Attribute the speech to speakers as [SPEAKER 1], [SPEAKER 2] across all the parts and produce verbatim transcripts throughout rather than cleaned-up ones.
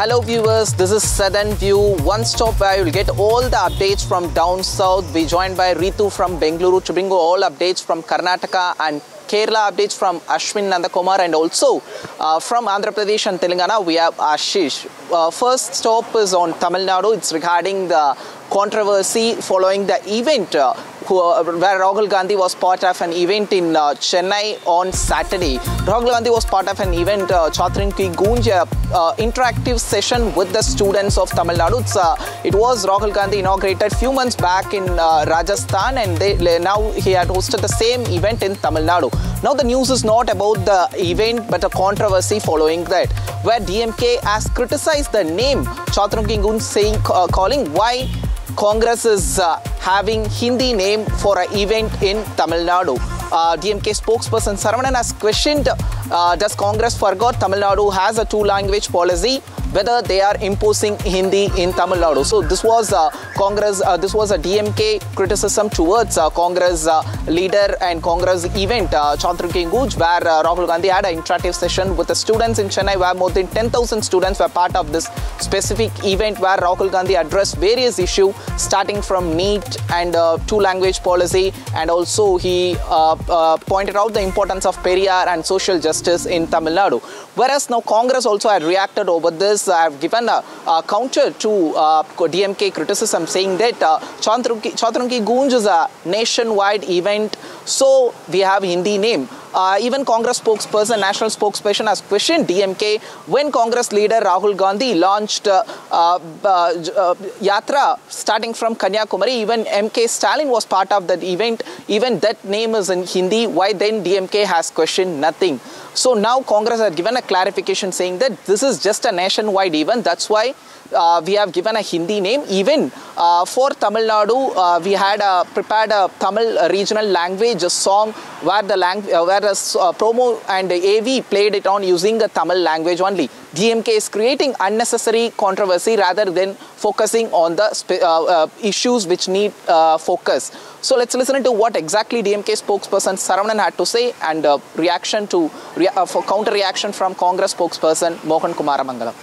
[SPEAKER 1] Hello viewers, this is Southern View, one stop where you will get all the updates from down south. We joined by Ritu from Bengaluru to bring you all updates from Karnataka and Kerala, updates from Ashwin Nandakumar, and also uh, from Andhra Pradesh and Telangana we have Ashish. Uh, first stop is on Tamil Nadu. It's regarding the controversy following the event uh, who, uh, where Rahul Gandhi was part of an event in uh, Chennai on Saturday. Rahul Gandhi was part of an event, uh, Chhatron Ki Goonj, uh, uh, interactive session with the students of Tamil Nadu. It's, uh, it was Rahul Gandhi inaugurated few months back in uh, Rajasthan, and they, now he had hosted the same event in Tamil Nadu. Now the news is not about the event but a controversy following that, where D M K has criticized the name Chhatron Ki Goonj, saying, uh, calling why Congress is uh, having Hindi name for an event in Tamil Nadu. Uh, D M K spokesperson Saravanan has questioned, uh, does Congress forgot Tamil Nadu has a two-language policy, whether they are imposing Hindi in Tamil Nadu. So this was uh, Congress, uh, this was a D M K criticism towards uh, Congress uh, leader and Congress event, uh, Chhatron Ki Goonj, where uh, Rahul Gandhi had an interactive session with the students in Chennai, where more than ten thousand students were part of this specific event, where Rahul Gandhi addressed various issues starting from NEET and uh, two-language policy, and also he uh, uh, pointed out the importance of Periyar and social justice in Tamil Nadu. Whereas now Congress also had reacted over this. I have given a, a counter to uh, D M K criticism, saying that uh, Chhatron Ki Goonj is a nationwide event, so we have Hindi name. Uh, even Congress spokesperson, national spokesperson, has questioned D M K when Congress leader Rahul Gandhi launched uh, uh, uh, Yatra starting from Kanyakumari. Even M K Stalin was part of that event. Even that name is in Hindi. Why then D M K has questioned nothing? So now Congress has given a clarification saying that this is just a nationwide event. That's why uh, we have given a Hindi name. Even uh, for Tamil Nadu, uh, we had uh, prepared a Tamil regional language song where the language, uh, where the uh, promo and A V played it on using the Tamil language only. D M K is creating unnecessary controversy rather than focusing on the uh, uh, issues which need uh, focus. So let's listen to what exactly D M K spokesperson Saravanan had to say, and uh, reaction to rea uh, for counter reaction from Congress spokesperson Mohan Kumaramangalam.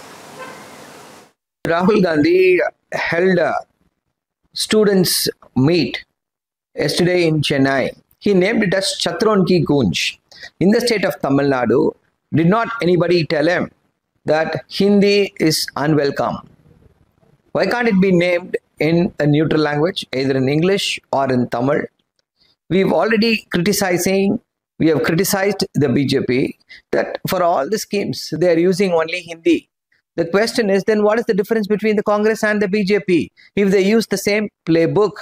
[SPEAKER 2] Rahul Gandhi held a students' meet yesterday in Chennai. He named it as Chhatron Ki Goonj. In the state of Tamil Nadu, did not anybody tell him that Hindi is unwelcome? Why can't it be named in a neutral language, either in English or in Tamil? We've already criticizing, we have criticized the B J P that for all the schemes, they are using only Hindi. The question is, then what is the difference between the Congress and the B J P if they use the same playbook?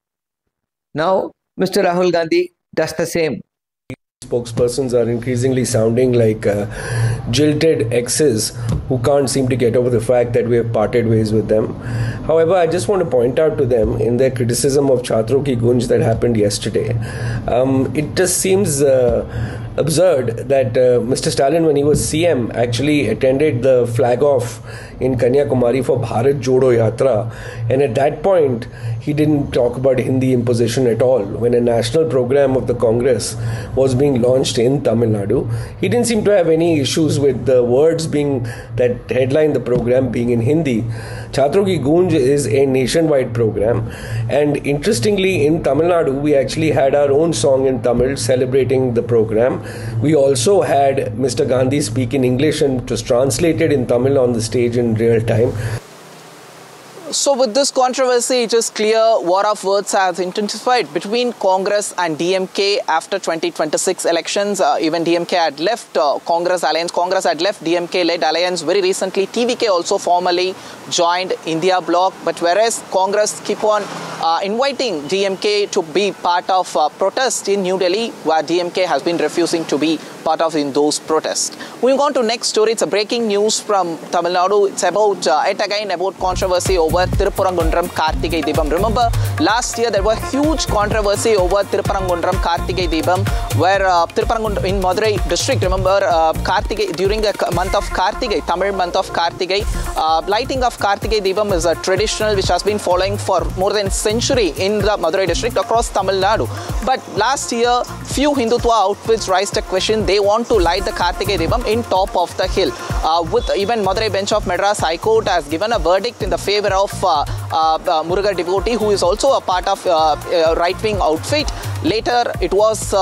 [SPEAKER 2] Now, Mister Rahul Gandhi does the same.
[SPEAKER 3] Spokespersons are increasingly sounding like uh, jilted exes who can't seem to get over the fact that we have parted ways with them. However, I just want to point out to them in their criticism of Chhatron Ki Goonj that happened yesterday. Um, it just seems uh, absurd that uh, Mister Stalin, when he was C M, actually attended the flag off in Kanyakumari for Bharat Jodo Yatra, and at that point he didn't talk about Hindi imposition at all. When a national program of the Congress was being launched in Tamil Nadu, he didn't seem to have any issues with the words being that headline the program being in Hindi. Chhatron Ki Goonj is a nationwide program, and interestingly in Tamil Nadu we actually had our own song in Tamil celebrating the program. We also had Mister Gandhi speak in English, and it was translated in Tamil on the stage in real time.
[SPEAKER 1] So with this controversy, it is clear war of words has intensified between Congress and D M K after twenty twenty-six elections. Uh, even D M K had left uh, Congress alliance. Congress had left D M K-led alliance very recently. T V K also formally joined India bloc. But whereas Congress keep on uh, inviting D M K to be part of uh, protests in New Delhi, where D M K has been refusing to be part of in those protests. Moving on to next story, it's a breaking news from Tamil Nadu. It's about uh, yet again about controversy over Tirupurangundram Kartigai Deepam. Remember, last year there was huge controversy over Tirupurangundram Kartigai Deepam, where uh, Tirupurangundram in Madurai district, remember uh, Kartigai, during the month of Kartigai, Tamil month of Kartigai, uh, lighting of Kartigai Deepam is a traditional which has been following for more than a century in the Madurai district across Tamil Nadu. But last year, few Hindutva outfits raised a question. They want to light the Kartigai Deepam in top of the hill. uh, with even Madurai bench of Madras High Court has given a verdict in the favor of uh, uh, uh, Muruga devotee, who is also a part of uh, uh, right-wing outfit. Later, it was uh,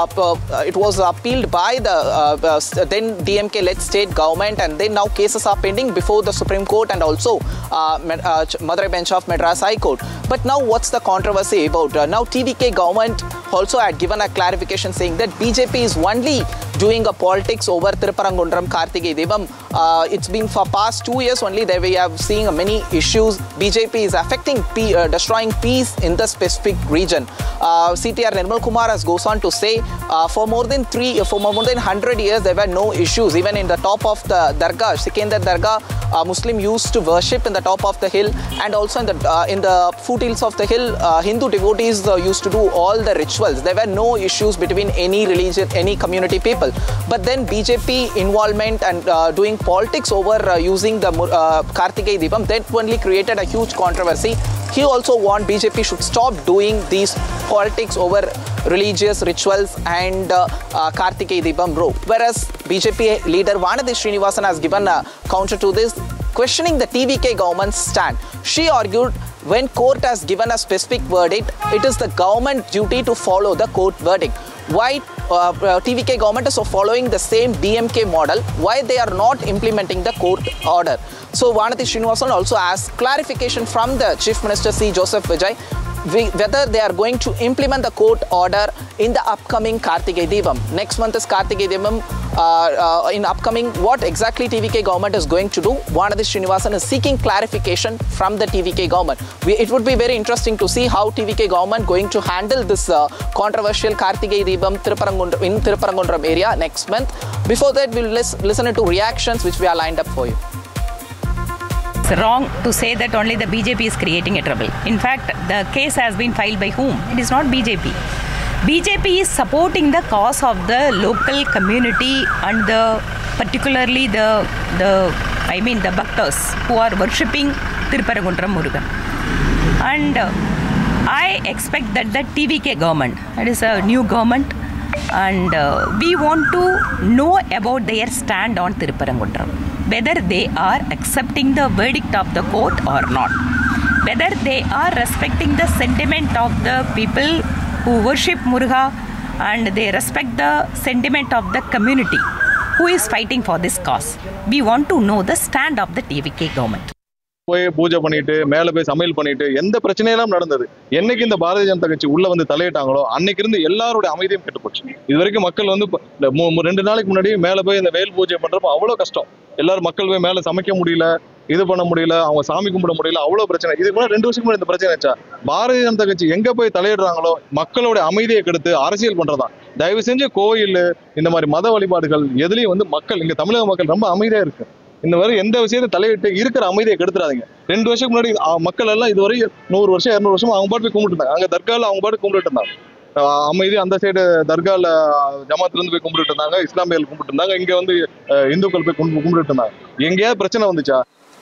[SPEAKER 1] uh, it was appealed by the uh, uh, then D M K-led state government, and then now cases are pending before the Supreme Court and also uh, uh, Madurai bench of Madras High Court. But now, what's the controversy about? Uh, now, T V K government also had given a clarification saying that B J P is only doing a politics over Thirupparangundram Karthigai Deepam. Uh, it's been for past two years only that we have seen many issues. B J P is affecting, pe- uh, destroying peace in the specific region. Uh, C T R Nirmal Kumar has goes on to say, uh, for more than three, for more than one hundred years, there were no issues. Even in the top of the Dargah, Sikandar Dargah, uh, Muslim used to worship in the top of the hill, and also in the uh, in the foothills of the hill, uh, Hindu devotees uh, used to do all the rituals. There were no issues between any religion, any community people. But then B J P involvement and uh, doing politics over uh, using the uh, Karthigai Deepam, that only created a huge controversy. He also warned B J P should stop doing these politics over religious rituals and uh, uh, Karthigai Deepam row. Whereas B J P leader Vanadi Srinivasan has given a counter to this, questioning the T V K government's stand. She argued, when court has given a specific verdict, it is the government duty to follow the court verdict. Why uh, uh, T V K government is following the same D M K model, why they are not implementing the court order? So Vanadi Srinivasan also asked clarification from the Chief Minister C. Joseph Vijay, we, whether they are going to implement the court order in the upcoming Karthigai Deepam. Next month is Karthigai Deepam. Uh, uh, in upcoming, what exactly T V K government is going to do? Vanadi Srinivasan is seeking clarification from the T V K government. We, it would be very interesting to see how T V K government going to handle this uh, controversial Karthigai Deepam Thirupparangundram, in Thirupparangundram area next month. Before that, we'll lis- listen to reactions which we are lined up for you.
[SPEAKER 4] It's wrong to say that only the B J P is creating a trouble. In fact, the case has been filed by whom? It is not B J P. B J P is supporting the cause of the local community and the particularly the the I mean the bhaktas who are worshipping Thirupparangundram Murugan. And uh, I expect that the T V K government, that is a new government, and uh, we want to know about their stand on Thirupparangundram, whether they are accepting the verdict of the court or not, whether they are respecting the sentiment of the people who worship Muruga, and they respect the sentiment of the community who is fighting for this cause. We want to know the stand of the T V K government.
[SPEAKER 5] போய் பூஜை பண்ணிட்டு மேல போய் சமையல் பண்ணிட்டு எந்த பிரச்சனையெல்லாம் நடந்தது, என்னைக்கு இந்த பாரதிய ஜனதா கட்சி உள்ள வந்து தலையிட்டாங்களோ அன்னைக்கு இருந்து எல்லாரோட அமைதியும் கெட்டு போச்சு. இது வரைக்கும் மக்கள் வந்து ரெண்டு நாளைக்கு முன்னாடி மேல போய் இந்த வேல் பூஜை பண்றப்போ அவ்வளவு கஷ்டம். எல்லாரும் மக்கள் போய் மேல சமைக்க முடியல, இது பண்ண முடியல, அவங்க சாமி கும்பிட முடியல, அவ்வளவு பிரச்சனை. இதுக்கு முன்னாடி ரெண்டு வருஷத்துக்கு முன்னாடி இந்த பிரச்சனை ஆச்சா? பாரதிய ஜனதா கட்சி எங்க போய் தலையிடுறாங்களோ மக்களோட அமைதியை கெடுத்து அரசியல் பண்றதான். தயவு செஞ்சு கோயில் இந்த மாதிரி மத வழிபாடுகள் எதுலயும் வந்து மக்கள், இங்க தமிழக மக்கள் ரொம்ப அமைதியா இருக்கு. இந்த மாதிரி எந்த விஷயத்தை தலையிட்டு இருக்கிற அமைதியை கெடுத்துறாதீங்க. ரெண்டு வருஷத்துக்கு முன்னாடி மக்கள் எல்லாம் இதுவரை நூறு வருஷம் இருநூறு வருஷம் அவங்க பாட்டு போய் கும்பிட்டு இருந்தாங்க. அங்க தர்கால அவங்க பாட்டு கும்பிட்டு இருந்தாங்க. அமைதி அந்த சைடு தர்கால ஜமாத்துல இருந்து போய் கும்பிட்டு இருந்தாங்க, இஸ்லாமியர்கள் கும்பிட்டு இருந்தாங்க, இங்க வந்து இந்துக்கள் போய் கும்பிட்டு இருந்தாங்க. எங்கேயாவது பிரச்சனை வந்துச்சா?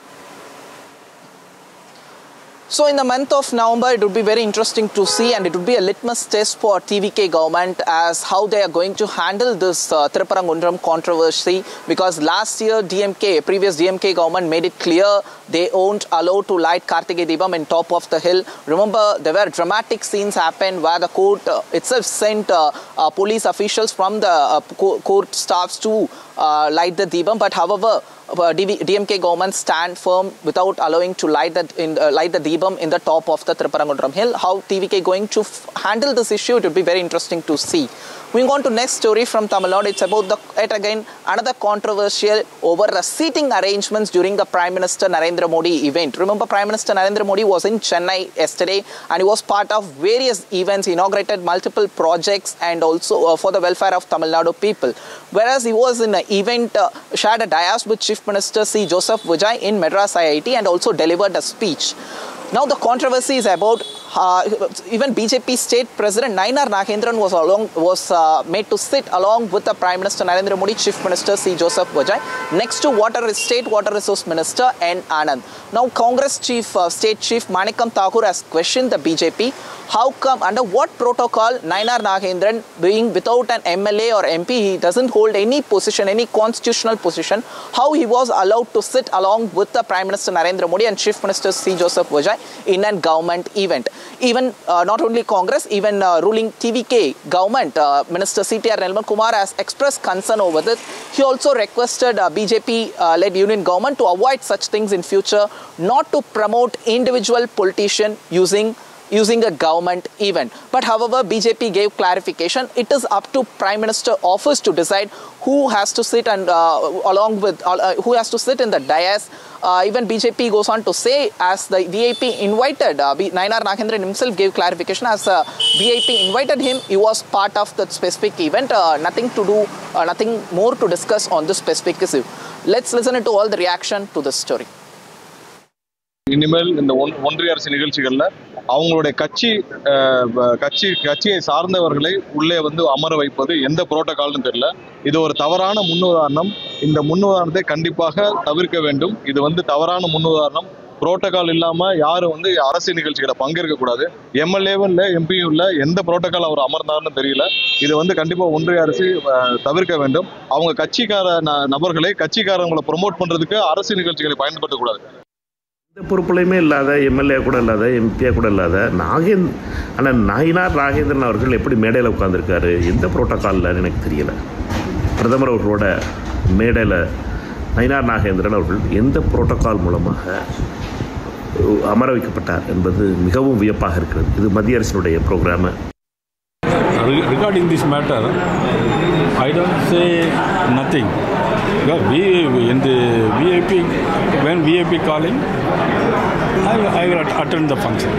[SPEAKER 1] So in the month of November, it would be very interesting to see, and it would be a litmus test for T V K government as how they are going to handle this uh, Thirupparangundram controversy, because last year D M K, previous D M K government made it clear they won't allow to light Karthigai Deepam in top of the hill. Remember, there were dramatic scenes happened where the court uh, itself sent uh, uh, police officials from the uh, co- court staffs to uh, light the Deepam, but however, Uh, D M K government stand firm without allowing to light the, in, uh, light the Deepam in the top of the Thirupparangundram hill. How T V K going to f- handle this issue, it would be very interesting to see. Moving on to next story from Tamil Nadu, it's about the, yet again another controversial over the seating arrangements during the Prime Minister Narendra Modi event. Remember, Prime Minister Narendra Modi was in Chennai yesterday and he was part of various events, inaugurated multiple projects and also uh, for the welfare of Tamil Nadu people. Whereas he was in an event, uh, shared a dais with Chief Minister C. Joseph Vijay in Madras I I T and also delivered a speech. Now the controversy is about uh, even B J P state president Nayanar Nagendran was along was uh, made to sit along with the Prime Minister Narendra Modi, Chief Minister C. Joseph Vijay, next to Water State Water Resource Minister N. Anand. Now Congress Chief uh, State Chief Manikam Thakur has questioned the B J P. how come, under what protocol Nayanar Nagendran, being without an M L A or M P, he doesn't hold any position, any constitutional position, how he was allowed to sit along with the Prime Minister Narendra Modi and Chief Minister C. Joseph Vijay in a government event. Even uh, not only Congress, even uh, ruling T V K government, uh, Minister C T R Nirmal Kumar has expressed concern over this. He also requested uh, B J P-led uh, union government to avoid such things in future, not to promote individual politician using using a government event. But however, B J P gave clarification. It is up to Prime Minister office to decide who has to sit and uh, along with uh, who has to sit in the dais. Uh, even B J P goes on to say, as the V I P invited, uh, Nayanar Nagendran himself gave clarification, as uh, V I P invited him, he was part of that specific event. Uh, nothing to do, uh, nothing more to discuss on this specific issue. Let's listen to all the reaction to this story.
[SPEAKER 5] இனிமேல் இந்த ஒன்றிய அரசு நிகழ்ச்சிகள்ல அவங்களுடைய கட்சி கட்சி கட்சியை சார்ந்தவர்களை உள்ளே வந்து அமர வைப்பது எந்த புரோட்டோகால்னு தெரியல. இது ஒரு தவறான முன்னுதாரணம். இந்த முன்னுதாரணத்தை கண்டிப்பாக தவிர்க்க வேண்டும். இது வந்து தவறான முன்னுதாரணம். புரோட்டோகால் இல்லாம யாரும் வந்து அரசியல் நிகழ்ச்சிகளை பங்கேற்க கூடாது. எம்எல்ஏவும் இல்லை, எம்பியும் இல்லை, எந்த புரோட்டோகால் அவர் அமர்ந்தாருன்னு தெரியல. இது வந்து கண்டிப்பா ஒன்றிய அரசு தவிர்க்க வேண்டும். அவங்க கட்சிக்கார நபர்களை கட்சிக்காரங்களை ப்ரொமோட் பண்றதுக்கு அரசியல் நிகழ்ச்சிகளை பயன்படுத்தக்கூடாது.
[SPEAKER 6] எந்த பொறுப்புலையுமே இல்லாத, எம்எல்ஏ கூட இல்லாத, எம்பிஏ கூட இல்லாத நாகேந்த் ஆனால் நயினார் நாகேந்திரன் அவர்கள் எப்படி மேடையில் உட்காந்துருக்காரு, எந்த புரோட்டோக்காலில் எனக்கு தெரியலை. பிரதமர் அவர்களோட மேடையில் நயினார் நாகேந்திரன் அவர்கள் எந்த புரோட்டோக்கால் மூலமாக அமர வைக்கப்பட்டார் என்பது மிகவும் வியப்பாக இருக்கிறது. இது மத்திய அரசினுடைய programme.
[SPEAKER 7] Regarding this matter, I don't say nothing. Because we in the V I P, when V I P calling, I, I will attend the function.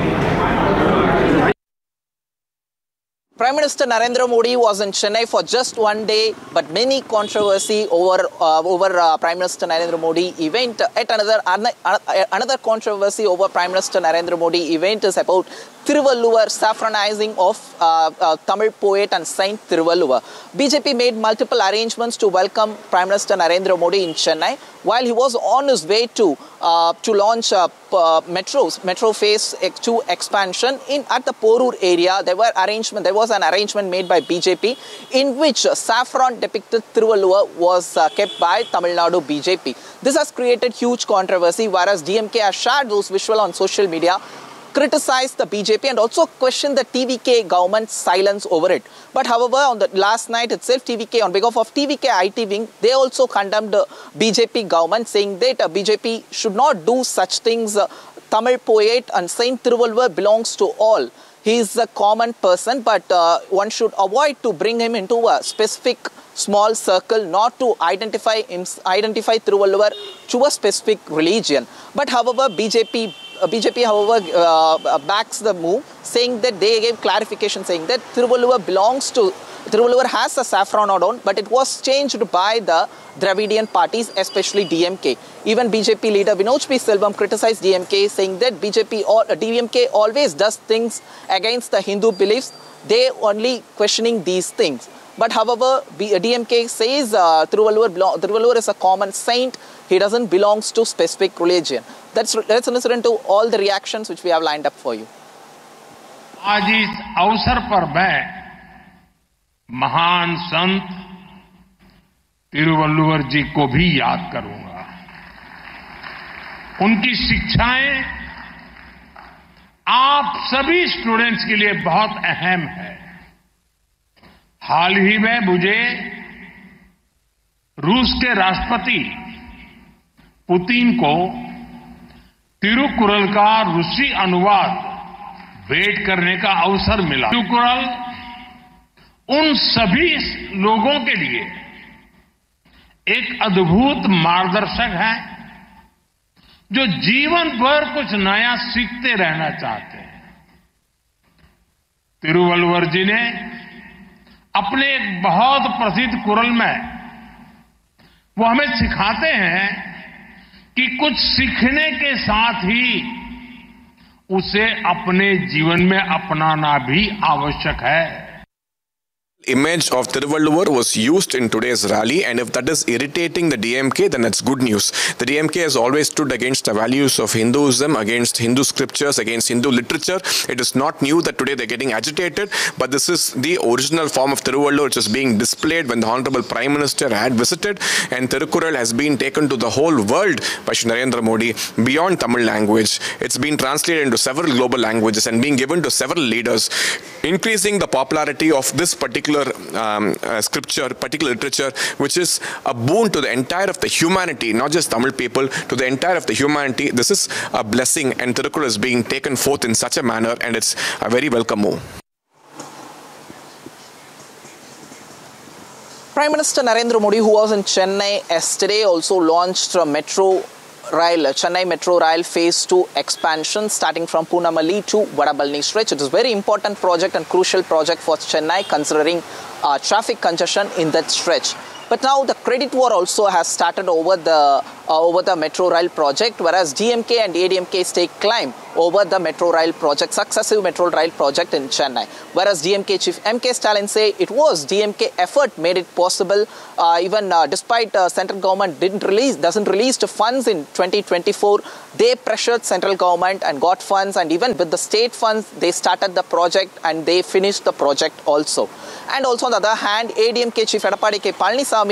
[SPEAKER 1] Prime Minister Narendra Modi was in Chennai for just one day, but many controversy over uh, over uh, Prime Minister Narendra Modi event. At another another controversy over Prime Minister Narendra Modi event is about Thiruvalluvar saffronizing of uh, uh, Tamil poet and saint Thiruvalluvar. B J P made multiple arrangements to welcome Prime Minister Narendra Modi in Chennai while he was on his way to uh, to launch uh, uh, metros, metro phase two expansion in at the Porur area. There were arrangement. There was an arrangement made by B J P in which saffron depicted Thiruvalluvar was uh, kept by Tamil Nadu B J P. This has created huge controversy, whereas D M K has shared those visuals on social media, criticized the B J P and also questioned the T V K government's silence over it. But however, on the last night itself, T V K, on behalf of T V K I T wing, they also condemned the B J P government, saying that uh, B J P should not do such things. Uh, Tamil poet and Saint Thiruvalluvar belongs to all. He is a common person, but uh, one should avoid to bring him into a specific small circle, not to identify him, identify Thiruvalluvar to a specific religion. But however, B J P Uh, B J P, however, uh, backs the move, saying that they gave clarification, saying that Thiruvalluvar belongs to, Thiruvalluvar has a saffron on, but it was changed by the Dravidian parties, especially D M K. Even B J P leader Vinod P. Selvam criticized D M K, saying that B J P or uh, D M K always does things against the Hindu beliefs. They only questioning these things. But however, B- D M K says uh, Thiruvalluvar, belong- Thiruvalluvar is a common saint. He doesn't belong to specific religion. That's, let's listen to all the reactions which we have lined up for you.
[SPEAKER 8] आज इस अवसर पर मैं महान संत तिरुवल्लुवर जी को भी याद करूंगा. उनकी शिक्षाएं आप सभी स्टूडेंट्स के लिए बहुत अहम है. हाल ही में मुझे रूस के राष्ट्रपति पुतिन को तिरुकुरल का रूसी अनुवाद भेंट करने का अवसर मिला. तिरुकुरल उन सभी लोगों के लिए एक अद्भुत मार्गदर्शक है जो जीवन भर कुछ नया सीखते रहना चाहते हैं. तिरुवल्लुवर जी ने अपने एक बहुत प्रसिद्ध कुरल में वो हमें सिखाते हैं कि कुछ सीखने के साथ ही उसे अपने जीवन में अपनाना भी आवश्यक है.
[SPEAKER 9] Image of Tiruvallur was used in today's rally, and if that is irritating the D M K, then it's good news. The D M K has always stood against the values of Hinduism, against Hindu scriptures, against Hindu literature. It is not new that today they're getting agitated, but this is the original form of Tiruvallur which is being displayed when the Honorable Prime Minister had visited, and Tirukkural has been taken to the whole world by Shri Narendra Modi beyond Tamil language. It's been translated into several global languages and being given to several leaders, increasing the popularity of this particular Um, uh, scripture, particular literature, which is a boon to the entire of the humanity, not just Tamil people, to the entire of the humanity. This is a blessing, and Tirukkural is being taken forth in such a manner, and it's a very welcome move.
[SPEAKER 1] Prime Minister Narendra Modi, who was in Chennai yesterday, also launched a metro rail, Chennai Metro Rail Phase two expansion starting from Punamalli to Vadabalni stretch. It is a very important project and crucial project for Chennai, considering uh, traffic congestion in that stretch. But now the credit war also has started over the uh, over the Metro Rail project, whereas D M K and A D M K stake claim over the Metro Rail project, successive Metro Rail project in Chennai. Whereas D M K chief M K Stalin say it was D M K effort made it possible, uh, even uh, despite uh, central government didn't release, doesn't release the funds in twenty twenty-four. They pressured central government and got funds, and even with the state funds, they started the project and they finished the project also. And also on the other hand, A D M K chief Edappadi K Palaniswamy